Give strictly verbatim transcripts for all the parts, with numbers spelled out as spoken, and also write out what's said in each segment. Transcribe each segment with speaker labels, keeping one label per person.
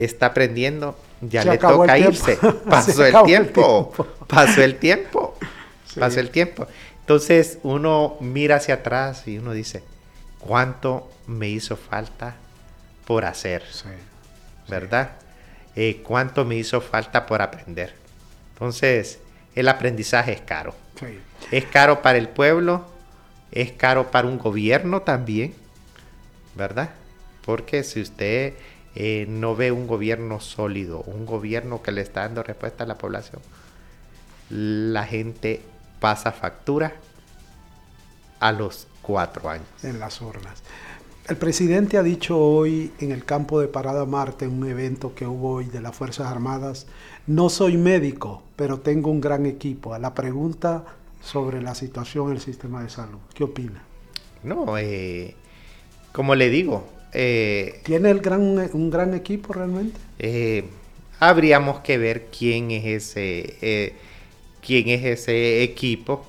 Speaker 1: está aprendiendo, ya
Speaker 2: Se
Speaker 1: le
Speaker 2: acabó
Speaker 1: toca
Speaker 2: el
Speaker 1: irse.
Speaker 2: tiempo.
Speaker 1: Pasó
Speaker 2: Se
Speaker 1: el
Speaker 2: acabó el
Speaker 1: tiempo,
Speaker 2: tiempo.
Speaker 1: pasó el tiempo,
Speaker 2: Sí.
Speaker 1: pasó el tiempo. Entonces uno mira hacia atrás y uno dice, ¿cuánto me hizo falta por hacer?
Speaker 2: Sí,
Speaker 1: ¿Verdad? Eh, ¿Cuánto me hizo falta por aprender? Entonces, el aprendizaje es caro.
Speaker 2: sí.
Speaker 1: Es caro para el pueblo, es caro para un gobierno también, ¿verdad? Porque si usted eh, no ve un gobierno sólido, un gobierno que le está dando respuesta a la población, la gente pasa factura a los cuatro años.
Speaker 2: En las urnas. El presidente ha dicho hoy en el campo de Parada Marte, en un evento que hubo hoy de las Fuerzas Armadas, no soy médico, pero tengo un gran equipo. A la pregunta sobre la situación en el sistema de salud, ¿qué opina?
Speaker 1: No, eh, como le digo, eh,
Speaker 2: ¿Tiene el gran, un gran equipo realmente?
Speaker 1: eh, habríamos que ver quién es ese, eh, quién es ese equipo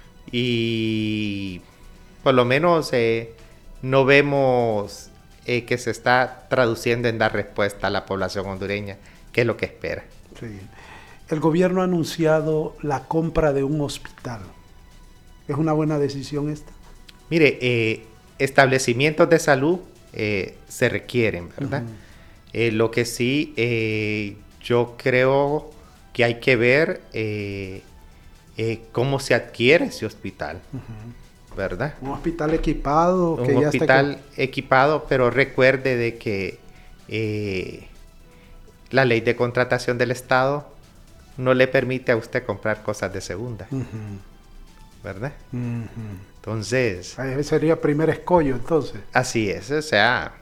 Speaker 1: y por lo menos eh, no vemos eh, que se está traduciendo en dar respuesta a la población hondureña, que es lo que espera.
Speaker 2: Sí. El gobierno ha anunciado la compra de un hospital. ¿Es una buena decisión esta?
Speaker 1: Mire, eh, establecimientos de salud eh, se requieren, ¿verdad? Uh-huh. Eh, lo que sí, eh, yo creo que hay que ver eh, eh, cómo se adquiere ese hospital, uh-huh. ¿verdad?
Speaker 2: Un hospital equipado.
Speaker 1: Un
Speaker 2: que ya
Speaker 1: hospital
Speaker 2: está...
Speaker 1: equipado, pero recuerde de que eh, la ley de contratación del Estado no le permite a usted comprar cosas de segunda, uh-huh. ¿verdad? Uh-huh. Entonces...
Speaker 2: Ahí sería primer escollo, entonces.
Speaker 1: Así es, o sea,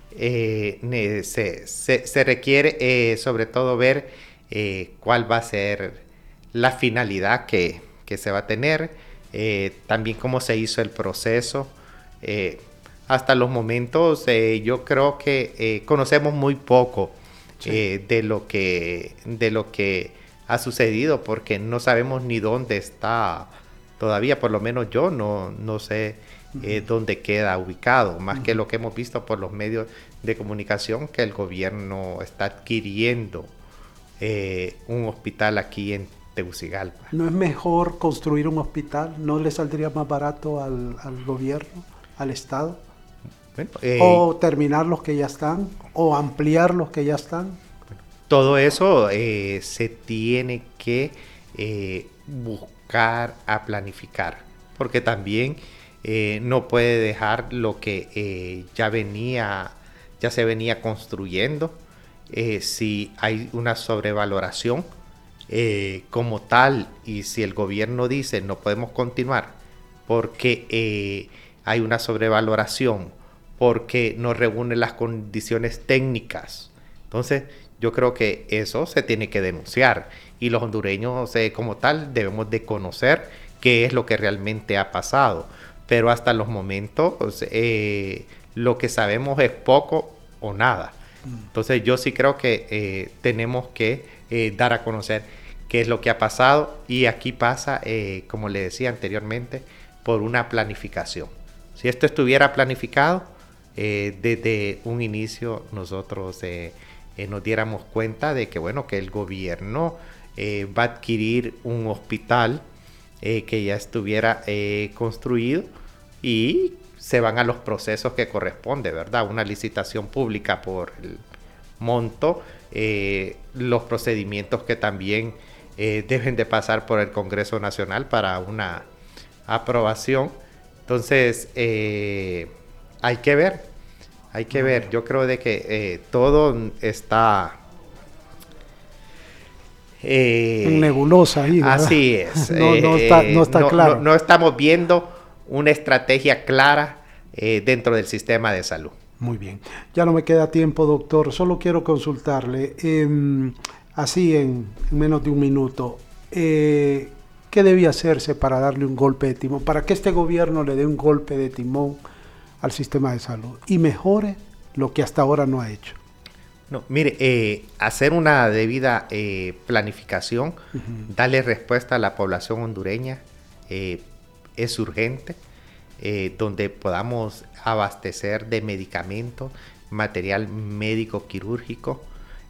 Speaker 1: eh, se, se, se requiere eh, sobre todo ver eh, cuál va a ser la finalidad que, que se va a tener, eh, también cómo se hizo el proceso. Eh, hasta los momentos eh, yo creo que eh, conocemos muy poco sí. eh, de, lo que, de lo que ha sucedido, porque no sabemos ni dónde está todavía, por lo menos yo no, no sé eh, dónde queda ubicado, más uh-huh. que lo que hemos visto por los medios de comunicación, que el gobierno está adquiriendo eh, un hospital aquí en Tegucigalpa.
Speaker 2: ¿No es mejor construir un hospital? ¿No le saldría más barato al, al gobierno, al Estado? Bueno, eh, ¿O terminar los que ya están? ¿O ampliar los que ya están?
Speaker 1: Bueno, todo eso eh, se tiene que eh, buscar a planificar, porque también eh, no puede dejar lo que eh, ya venía, ya se venía construyendo. Eh, si hay una sobrevaloración eh, como tal, y si el gobierno dice no podemos continuar porque eh, hay una sobrevaloración, porque no reúne las condiciones técnicas, entonces yo creo que eso se tiene que denunciar, y los hondureños eh, como tal debemos de conocer qué es lo que realmente ha pasado, pero hasta los momentos eh, lo que sabemos es poco o nada. Entonces yo sí creo que eh, tenemos que eh, dar a conocer qué es lo que ha pasado, y aquí pasa, eh, como le decía anteriormente, por una planificación. Si esto estuviera planificado, eh, desde un inicio nosotros eh, eh, nos diéramos cuenta de que, bueno, que el gobierno eh, va a adquirir un hospital eh, que ya estuviera eh, construido, y se van a los procesos que corresponde, ¿verdad? Una licitación pública por el monto, eh, los procedimientos que también eh, deben de pasar por el Congreso Nacional para una aprobación. Entonces, eh, hay que ver, hay que ver. Yo creo de que eh, todo está...
Speaker 2: Eh, en nebulosa ahí, ¿verdad?
Speaker 1: Así es.
Speaker 2: no, no, está, no está
Speaker 1: no,
Speaker 2: claro.
Speaker 1: No, no estamos viendo una estrategia clara eh, dentro del sistema de salud.
Speaker 2: Muy bien. Ya no me queda tiempo, doctor. Solo quiero consultarle, eh, así en, en menos de un minuto, eh, ¿qué debía hacerse para darle un golpe de timón? Para que este gobierno le dé un golpe de timón al sistema de salud y mejore lo que hasta ahora no ha hecho.
Speaker 1: No, mire, eh, hacer una debida eh, planificación, uh-huh. darle respuesta a la población hondureña eh, es urgente, eh, donde podamos abastecer de medicamentos, material médico quirúrgico,